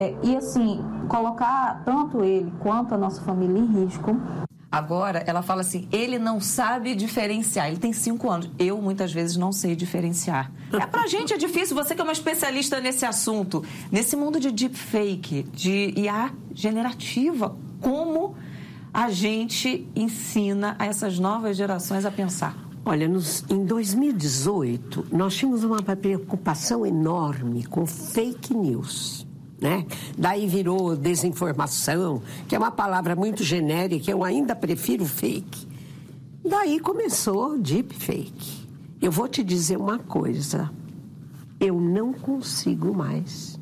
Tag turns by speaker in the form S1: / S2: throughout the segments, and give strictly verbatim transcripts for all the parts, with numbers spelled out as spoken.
S1: E assim, colocar tanto ele quanto a nossa família em risco.
S2: Agora, ela fala assim, ele não sabe diferenciar, ele tem cinco anos. Eu, muitas vezes, não sei diferenciar. É, pra gente é difícil, você que é uma especialista nesse assunto, nesse mundo de deepfake, de I A generativa, como a gente ensina a essas novas gerações a pensar?
S3: Olha, nos, em dois mil e dezoito, nós tínhamos uma preocupação enorme com fake news. Né? Daí virou desinformação, que é uma palavra muito genérica, eu ainda prefiro fake. Daí começou deepfake. Eu vou te dizer uma coisa, eu não consigo mais.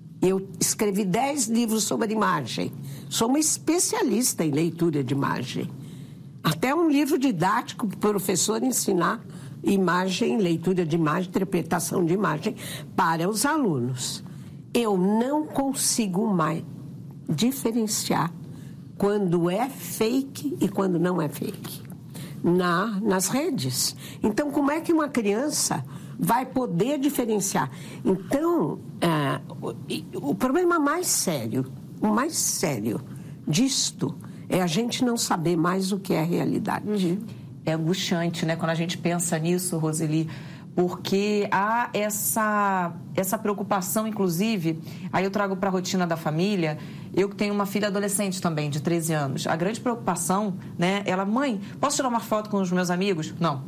S3: Eu escrevi dez livros sobre imagem, sou uma especialista em leitura de imagem. Até um livro didático para o professor ensinar imagem, leitura de imagem, interpretação de imagem para os alunos. Eu não consigo mais diferenciar quando é fake e quando não é fake na, nas redes. Então, como é que uma criança vai poder diferenciar? Então, é, o, o problema mais sério, o mais sério disto é a gente não saber mais o que é realidade.
S2: Uhum. É angustiante, né? Quando a gente pensa nisso, Roseli, porque há essa, essa preocupação, inclusive, aí eu trago para a rotina da família, eu que tenho uma filha adolescente também, de treze anos, a grande preocupação, né, ela, mãe, posso tirar uma foto com os meus amigos? Não.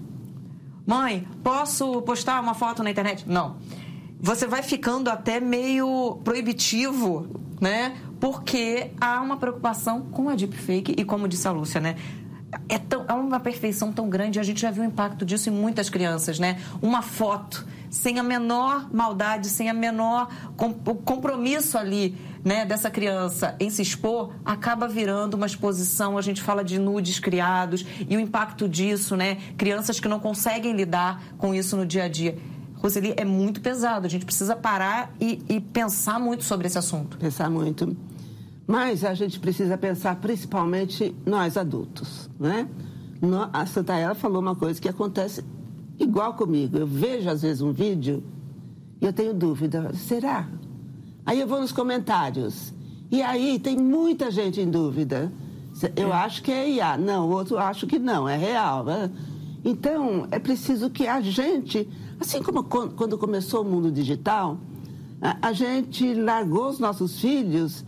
S2: Mãe, posso postar uma foto na internet? Não. Você vai ficando até meio proibitivo, né, porque há uma preocupação com a deepfake e, como disse a Lúcia, né, É, tão, é uma perfeição tão grande, a gente já viu o impacto disso em muitas crianças, né? Uma foto sem a menor maldade, sem a menor com, compromisso ali, né, dessa criança em se expor, acaba virando uma exposição, a gente fala de nudes criados e o impacto disso, né? Crianças que não conseguem lidar com isso no dia a dia. Roseli, é muito pesado, a gente precisa parar e, e pensar muito sobre esse assunto.
S4: Pensar muito. Mas a gente precisa pensar principalmente nós adultos, né? A Santaella falou uma coisa que acontece igual comigo. Eu vejo, às vezes, um vídeo e eu tenho dúvida. Será? Aí eu vou nos comentários. E aí tem muita gente em dúvida. Eu acho que é I A. Não, o outro acho que não, é real. Né? Então, é preciso que a gente... Assim como quando começou o mundo digital, a gente largou os nossos filhos...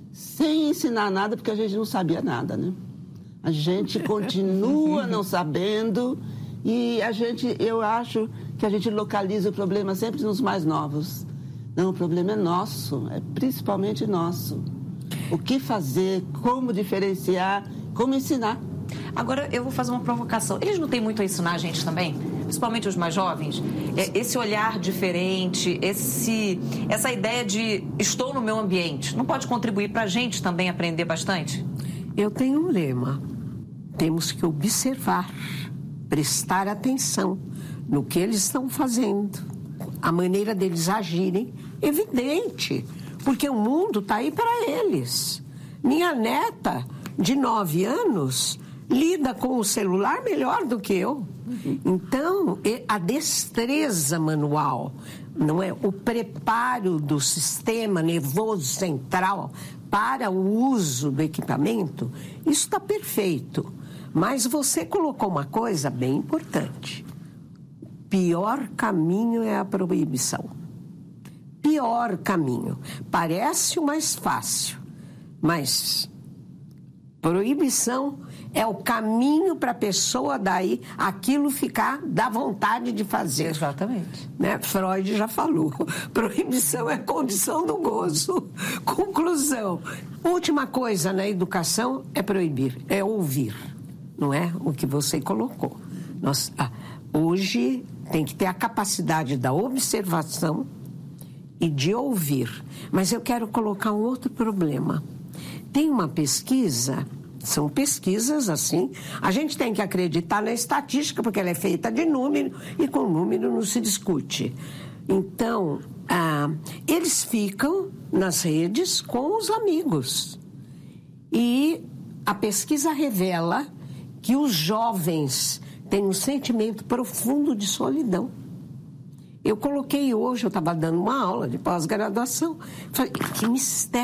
S4: sem ensinar nada, porque a gente não sabia nada, né? A gente continua não sabendo e a gente, eu acho que a gente localiza o problema sempre nos mais novos. Não, o problema é nosso, é principalmente nosso. O que fazer, como diferenciar, como ensinar.
S2: Agora, eu vou fazer uma provocação. Eles não têm muito a ensinar a gente também? Principalmente os mais jovens? É, esse olhar diferente, esse, essa ideia de estou no meu ambiente, não pode contribuir para a gente também aprender bastante?
S3: Eu tenho um lema. Temos que observar, prestar atenção no que eles estão fazendo, a maneira deles agirem, evidente, porque o mundo está aí para eles. Minha neta, de nove anos... lida com o celular melhor do que eu. Então, a destreza manual, não é? O preparo do sistema nervoso central para o uso do equipamento, isso está perfeito. Mas você colocou uma coisa bem importante. O pior caminho é a proibição. Pior caminho. Parece o mais fácil, mas proibição é o caminho para a pessoa daí, aquilo ficar da vontade de fazer.
S2: Exatamente.
S3: Né? Freud já falou. Proibição é condição do gozo. Conclusão. Última coisa na educação é proibir, é ouvir. Não é o que você colocou. Nós, ah, hoje tem que ter a capacidade da observação e de ouvir. Mas eu quero colocar um outro problema. Tem uma pesquisa... São pesquisas assim, a gente tem que acreditar na estatística, porque ela é feita de número, e com número não se discute. Então, ah, eles ficam nas redes com os amigos. E a pesquisa revela que os jovens têm um sentimento profundo de solidão. Eu coloquei hoje, eu estava dando uma aula de pós-graduação, falei, que mistério.